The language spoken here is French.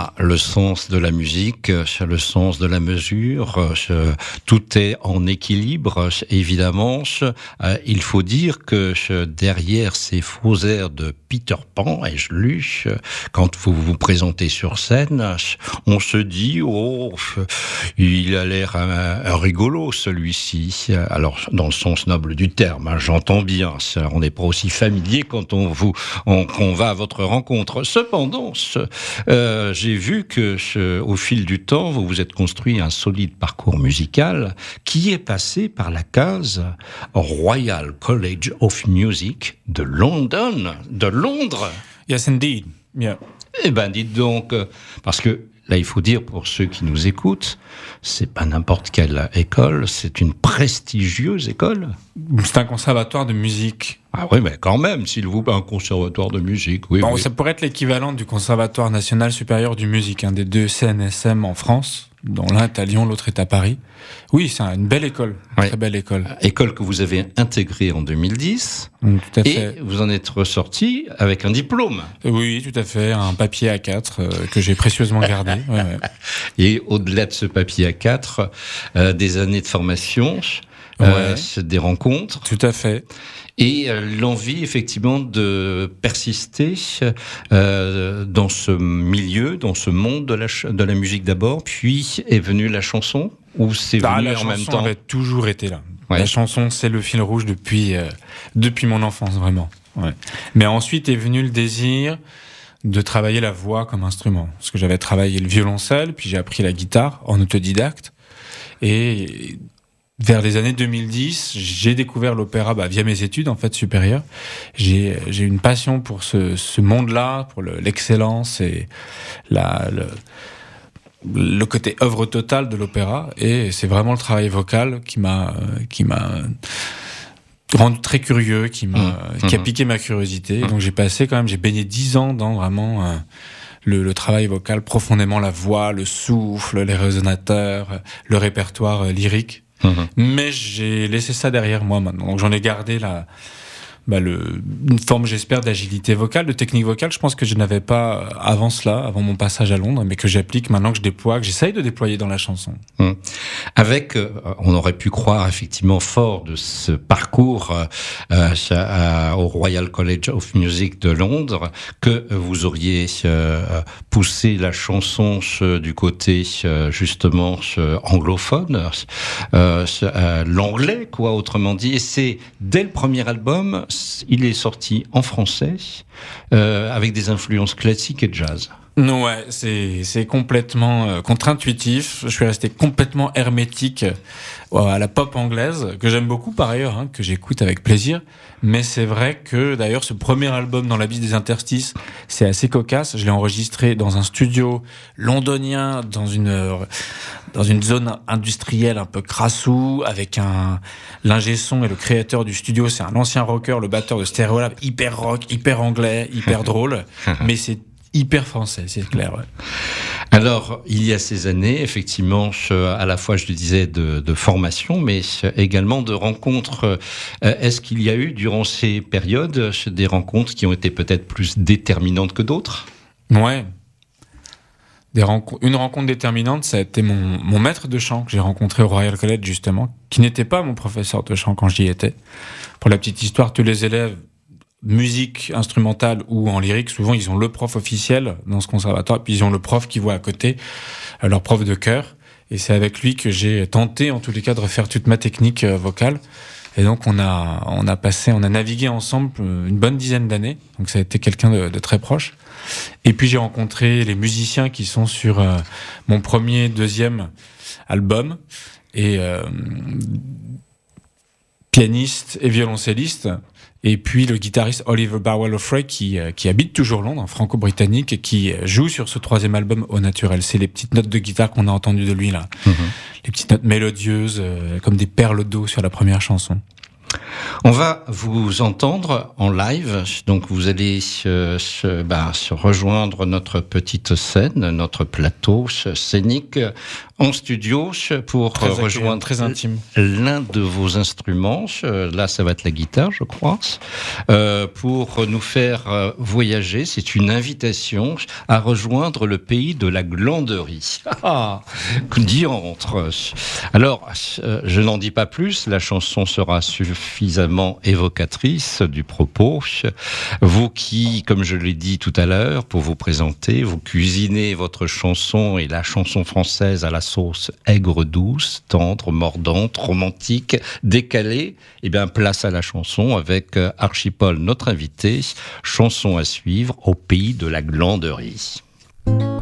Voilà, le sens de la musique, le sens de la mesure, tout est en équilibre, évidemment. Il faut dire que derrière ces faux airs de Peter Pan, ai-je lu, quand vous vous présentez sur scène, on se dit, oh, il a l'air un rigolo celui-ci. Alors, dans le sens noble du terme, j'entends bien, on n'est pas aussi familier quand on va à votre rencontre. Cependant, j'ai vu que au fil du temps, vous vous êtes construit un solide parcours musical qui est passé par la case Royal College of Music de Londres. Yes, indeed. Yeah. Eh ben, dites donc, parce que là, il faut dire pour ceux qui nous écoutent, c'est pas n'importe quelle école, c'est une prestigieuse école. C'est un conservatoire de musique. Ah oui, mais quand même, s'il vous plaît, un conservatoire de musique, oui. Bon, oui. Ça pourrait être l'équivalent du Conservatoire national supérieur du musique, des deux CNSM en France, dont l'un est à Lyon, l'autre est à Paris. Oui, c'est une belle école, très belle école. École que vous avez intégrée en 2010, tout à fait. Et vous en êtes ressorti avec un diplôme. Oui, tout à fait, un papier A4 que j'ai précieusement gardé. Ouais. Et au-delà de ce papier A4, des années de formation, des rencontres. Tout à fait. Et l'envie, effectivement, de persister dans ce milieu, dans ce monde de la musique d'abord, puis est venue la chanson, ou c'est venu en même temps ? La chanson avait toujours été là. Ouais. La chanson, c'est le fil rouge depuis mon enfance, vraiment. Ouais. Mais ensuite est venu le désir de travailler la voix comme instrument. Parce que j'avais travaillé le violoncelle, puis j'ai appris la guitare en autodidacte. Et vers les années 2010, j'ai découvert l'opéra via mes études en fait supérieures. J'ai une passion pour ce monde-là, pour l'excellence et le côté œuvre totale de l'opéra. Et c'est vraiment le travail vocal qui m'a rendu très curieux, qui a piqué ma curiosité. Donc j'ai baigné 10 ans dans vraiment le travail vocal, profondément la voix, le souffle, les résonateurs, le répertoire lyrique. Mais j'ai laissé ça derrière moi maintenant. Donc j'en ai gardé une forme, j'espère, d'agilité vocale, de technique vocale. Je pense que je n'avais pas avant mon passage à Londres, mais que j'applique maintenant, que j'essaye de déployer dans la chanson. Avec, on aurait pu croire effectivement fort de ce parcours au Royal College of Music de Londres, que vous auriez poussé la chanson du côté justement anglophone, l'anglais, quoi, autrement dit. Et c'est dès le premier album. Il est sorti en français, avec des influences classiques et jazz. Ouais, c'est complètement contre-intuitif. Je suis resté complètement hermétique à la pop anglaise, que j'aime beaucoup par ailleurs, que j'écoute avec plaisir. Mais c'est vrai que d'ailleurs ce premier album dans l'Abysse des interstices, c'est assez cocasse. Je l'ai enregistré dans un studio londonien, dans une zone industrielle un peu crassou, avec l'ingé son et le créateur du studio, c'est un ancien rocker, le batteur de Stereolab, hyper rock, hyper anglais, hyper drôle. Mais c'est hyper français, c'est clair. Ouais. Alors, il y a ces années, effectivement, à la fois, je le disais, de formation, mais également de rencontres. Est-ce qu'il y a eu, durant ces périodes, des rencontres qui ont été peut-être plus déterminantes que d'autres ? Ouais. Une rencontre déterminante, ça a été mon maître de chant que j'ai rencontré au Royal College, justement, qui n'était pas mon professeur de chant quand j'y étais. Pour la petite histoire, tous les élèves musique instrumentale ou en lyrique, souvent ils ont le prof officiel dans ce conservatoire, puis ils ont le prof qui voit à côté, leur prof de chœur, et c'est avec lui que j'ai tenté en tous les cas de refaire toute ma technique vocale. Et donc on a navigué ensemble une bonne dizaine d'années, donc ça a été quelqu'un de très proche. Et puis j'ai rencontré les musiciens qui sont sur mon premier, deuxième album, et pianiste et violoncelliste. Et puis le guitariste Oliver Barwell-O'Fray qui habite toujours Londres, franco-britannique, et qui joue sur ce troisième album au naturel. C'est les petites notes de guitare qu'on a entendues de lui là, les petites notes mélodieuses comme des perles d'eau sur la première chanson. On va vous entendre en live, donc vous allez se rejoindre notre petite scène, notre plateau scénique en studio pour rejoindre très intime. L'un de vos instruments. Là, ça va être la guitare, je crois, pour nous faire voyager. C'est une invitation à rejoindre le pays de la glanderie. Diantre. Alors, je n'en dis pas plus. La chanson sera suffisamment évocatrice du propos. Vous qui, comme je l'ai dit tout à l'heure, pour vous présenter, vous cuisinez votre chanson et la chanson française à la sauce aigre douce, tendre, mordante, romantique, décalée, eh bien, place à la chanson avec Archipol, notre invité. Chanson à suivre au pays de la glanderie.